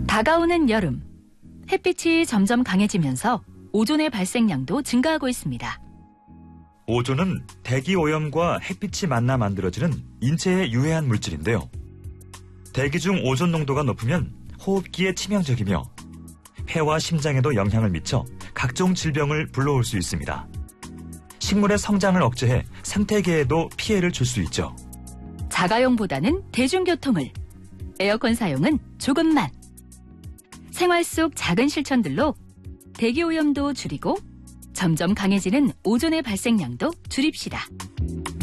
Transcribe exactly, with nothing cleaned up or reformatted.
다가오는 여름, 햇빛이 점점 강해지면서 오존의 발생량도 증가하고 있습니다. 오존은 대기 오염과 햇빛이 만나 만들어지는 인체에 유해한 물질인데요. 대기 중 오존 농도가 높으면 호흡기에 치명적이며 폐와 심장에도 영향을 미쳐 각종 질병을 불러올 수 있습니다. 식물의 성장을 억제해 생태계에도 피해를 줄 수 있죠. 자가용보다는 대중교통을, 에어컨 사용은 조금만. 생활 속 작은 실천들로 대기오염도 줄이고 점점 강해지는 오존의 발생량도 줄입시다.